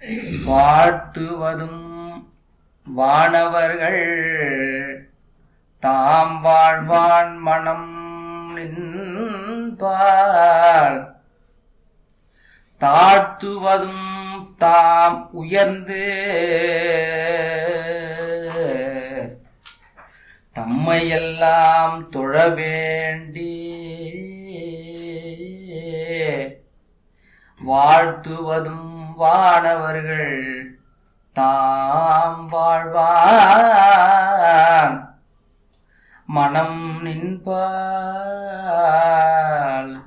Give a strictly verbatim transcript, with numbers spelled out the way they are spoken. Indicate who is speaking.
Speaker 1: வாழ்த்துவதும் வானவர்கள் தாம் வாழ்வான் மனம் நின்பார் தாழ்த்துவதும் தாம் உயர்ந்து தம்மையெல்லாம் தொழ வேண்டி வாழ்த்துவதும் வானவர்கள் தாம் வாழ்வான் மனம் நின்பால்